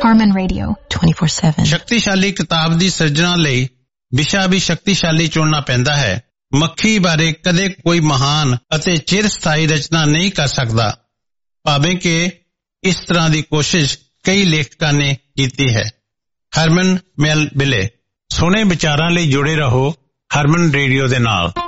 Harmon Radio 24/7 ਸ਼ਕਤੀਸ਼ਾਲੀ ਕਿਤਾਬ ਦੀ ਸਿਰਜਣਾ ਲਈ ਵਿਸ਼ਾ ਵੀ ਸ਼ਕਤੀਸ਼ਾਲੀ ਚੁਣਨਾ ਪੈਂਦਾ ਹੈ। ਮੱਖੀ ਬਾਰੇ ਕਦੇ ਕੋਈ ਮਹਾਨ ਅਤੇ ਚਿਰਸਥਾਈ ਰਚਨਾ ਨਹੀਂ ਕਰ ਸਕਦਾ, ਭਾਵੇਂ ਕਿ ਇਸ ਤਰ੍ਹਾਂ ਦੀ ਕੋਸ਼ਿਸ਼ ਕਈ ਲੇਖਕਾਂ ਨੇ ਕੀਤੀ ਹੈ। ਹਰਮਨ ਮੈਲਵਿਲੇ। ਸੋਹਣੇ ਵਿਚਾਰਾਂ ਲਈ ਜੁੜੇ ਰਹੋ ਹਰਮਨ ਰੇਡੀਓ ਦੇ ਨਾਲ।